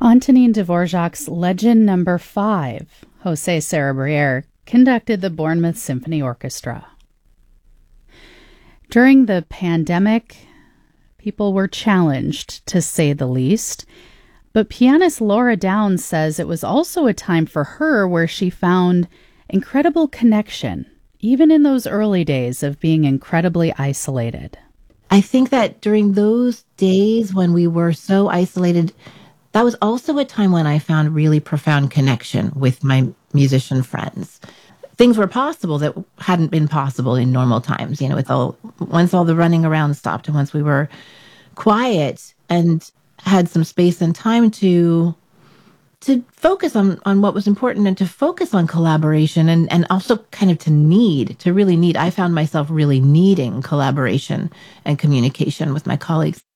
Antonin Dvorak's Legend Number 5, Jose Sarabriere, conducted the Bournemouth Symphony Orchestra. During the pandemic, people were challenged, to say the least, but pianist Laura Downs says it was also a time for her where she found incredible connection, even in those early days of being incredibly isolated. I think that during those days when we were so isolated, that was also a time when I found really profound connection with my musician friends. Things were possible that hadn't been possible in normal times, once all the running around stopped and once we were quiet and had some space and time to focus on what was important and to focus on collaboration and also kind of to really need. I found myself really needing collaboration and communication with my colleagues.